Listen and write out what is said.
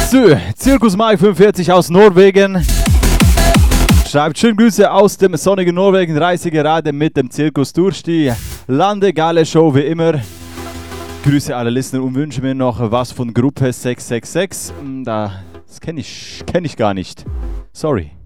So, Zirkus Mike 45 aus Norwegen. Schreibt schöne Grüße aus dem sonnigen Norwegen. Reise gerade mit dem Zirkus durch die Lande. Geile Show wie immer. Grüße alle Listener und wünsche mir noch was von Gruppe 666. Das kenne ich gar nicht. Sorry.